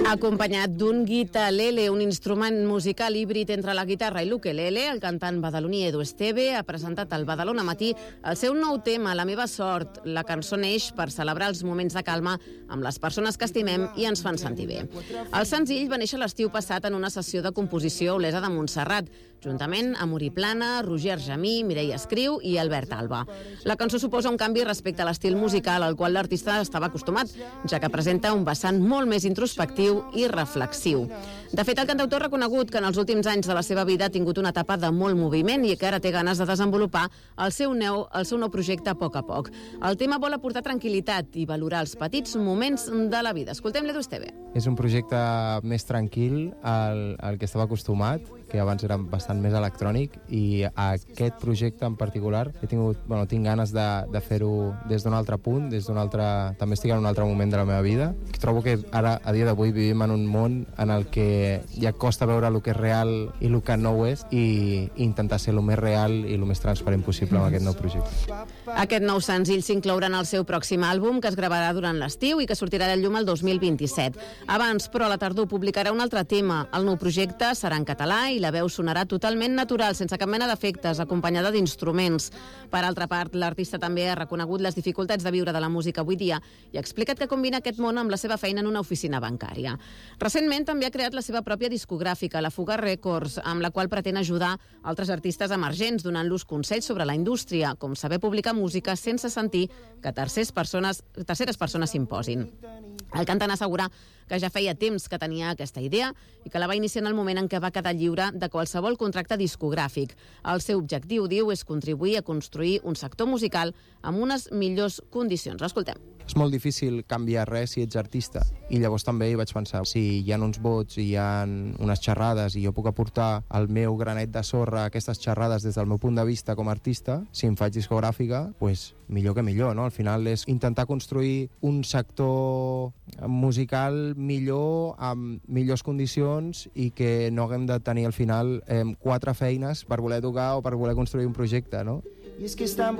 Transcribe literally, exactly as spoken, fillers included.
Acompanyat d'un guitarlele, un instrument musical híbrid entre la guitarra i l'ukelele, el cantant badaloní Edu Esteve ha presentat al Badalona Matí el seu nou tema, La meva sort. La cançó neix per celebrar els moments de calma amb les persones que estimem i ens fan sentir bé. El senzill va néixer l'estiu passat en una sessió de composició a Olesa de Montserrat, juntament amb Uri Plana, Roger Argemí, Mireia Escriu i Albert Alba. La cançó suposa un canvi respecte a l'estil musical al qual l'artista estava acostumat, ja que presenta un vessant molt més introspectiu i reflexiu. De fet, el cantautor ha reconegut que en els últims anys de la seva vida ha tingut una etapa de molt moviment i que ara té ganes de desenvolupar el seu nou, el seu nou projecte a poc a poc. El tema vol aportar tranquil·litat i valorar els petits moments de la vida. Escoltem l'Edu Esteve. És un projecte més tranquil al, al que estava acostumat, que abans era bastant més electrònic, i aquest projecte en particular he tingut, bueno, tinc ganes de, de fer-ho des d'un altre punt, des d'un altre... també estic en un altre moment de la meva vida. Trobo que ara, a dia d'avui, vivim en un món en el que ja costa veure el que és real i el que no ho és, i intentar ser el més real i el més transparent possible amb aquest nou projecte. Aquest nou senzill s'inclourà en el seu pròxim àlbum, que es gravarà durant l'estiu i que sortirà de llum el dos mil vint-i-set. Abans, però, a la tardor publicarà un altre tema. El nou projecte serà en català i la veu sonarà totalment natural, sense cap mena d'efectes, acompanyada d'instruments. Per altra part, l'artista també ha reconegut les dificultats de viure de la música avui dia i ha explicat que combina aquest món amb la seva feina en una oficina bancària. Recentment també ha creat la seva pròpia discogràfica, la Fuga Records, amb la qual pretén ajudar altres artistes emergents, donant-los consells sobre la indústria, com saber publicar música sense sentir que terceres persones, terceres persones s'imposin. El cantant assegura que ja feia temps que tenia aquesta idea i que la va iniciar en el moment en què va quedar lliure de qualsevol contracte discogràfic. El seu objectiu, diu, és contribuir a construir un sector musical amb unes millors condicions. Escoltem. És molt difícil canviar res si ets artista, i llavors també hi vaig pensar, si hi ha uns vots i hi ha unes xerrades i jo puc aportar el meu granet de sorra a aquestes xerrades des del meu punt de vista com a artista, si em faig discogràfica, pues, millor que millor, no? Al final és intentar construir un sector musical millor, amb millors condicions, i que no haguem de tenir al final eh, quatre feines per voler tocar o per voler construir un projecte, no? I és que està